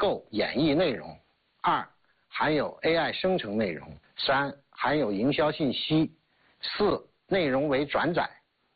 构演绎内容；2、含有 AI 生成内容；3、含有营销信息；4、内容为转载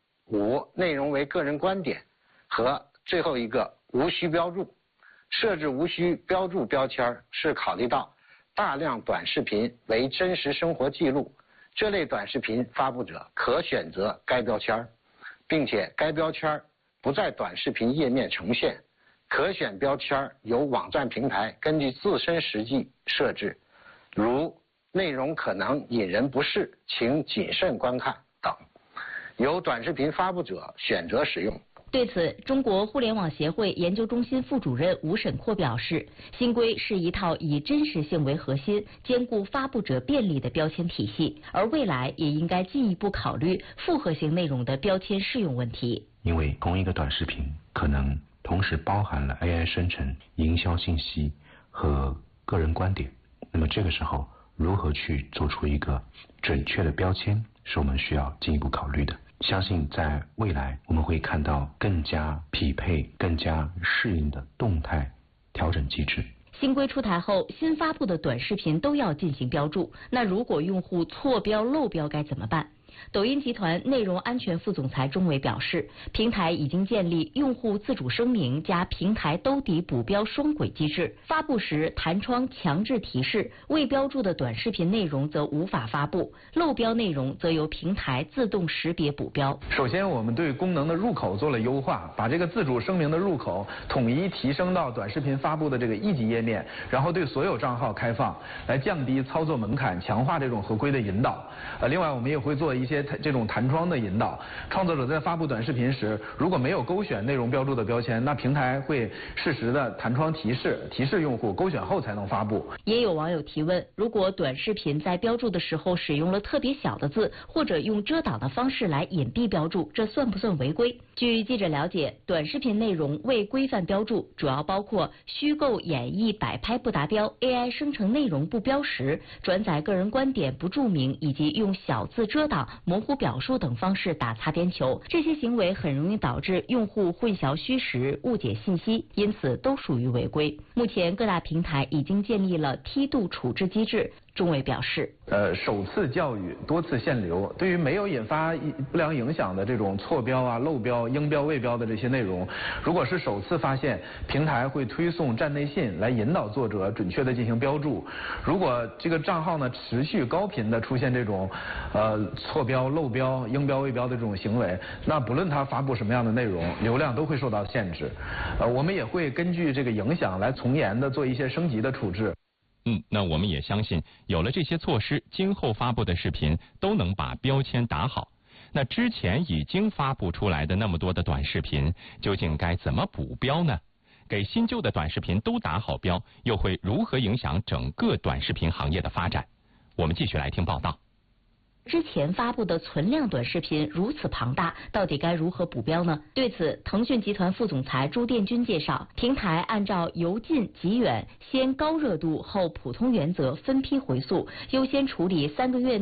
；5、内容为个人观点；和最后一个无需标注。设置无需标注标签是考虑到大量短视频为真实生活记录，这类短视频发布者可选择该标签，并且该标签不在短视频页面呈现，可选标签由网站平台根据自身实际设置，如内容可能引人不适，请谨慎观看等，由短视频发布者选择使用。 对此，中国互联网协会研究中心副主任吴沈阔表示，新规是一套以真实性为核心、兼顾发布者便利的标签体系，而未来也应该进一步考虑复合型内容的标签适用问题。 因为同一个短视频可能同时包含了 AI 生成、营销信息和个人观点，那么这个时候如何去做出一个准确的标签，是我们需要进一步考虑的。相信在未来我们会看到更加匹配、更加适应的动态调整机制。 新规出台后，新发布的短视频都要进行标注，那如果用户错标、漏标该怎么办？抖音集团内容安全副总裁钟伟表示，平台已经建立用户自主声明加平台兜底补标双轨机制，发布时弹窗强制提示，未标注的短视频内容则无法发布，漏标内容则由平台自动识别补标。 首先，我们对功能的入口做了优化，把这个自主声明的入口统一提升到短视频发布的这个一级页面，然后对所有账号开放，来降低操作门槛，强化这种合规的引导。另外，我们也会做一些这种弹窗的引导，创作者在发布短视频时，如果没有勾选内容标注的标签，那平台会适时的弹窗提示用户勾选后才能发布。 也有网友提问，如果短视频在标注的时候使用了特别小的字，或者用遮挡的方式来隐蔽标注，这算不算违规？据记者了解，短视频内容未规范标注主要包括虚构演绎摆拍不达标、AI 生成内容不标识、转载个人观点不注明，以及用小字遮挡、模糊表述等方式打擦边球，这些行为很容易导致用户混淆虚实、误解信息，因此都属于违规。目前各大平台已经建立了梯度处置机制。钟伟表示， 首次教育，多次限流，对于没有引发不良影响的这种错标啊、漏标、应标未标的这些内容，如果是首次发现，平台会推送站内信来引导作者准确的进行标注。如果这个账号呢持续高频的出现这种错标、漏标、应标未标的这种行为，那不论它发布什么样的内容，流量都会受到限制。我们也会根据这个影响来从严的做一些升级的处置。 那我们也相信，有了这些措施，今后发布的视频都能把标签打好。那之前已经发布出来的那么多的短视频，究竟该怎么补标呢？给新旧的短视频都打好标，又会如何影响整个短视频行业的发展？我们继续来听报道。 之前发布的存量短视频如此庞大，到底该如何补标呢？对此，腾讯集团副总裁朱殿军介绍，平台按照由近及远、先高热度后普通原则分批回溯，优先处理3个月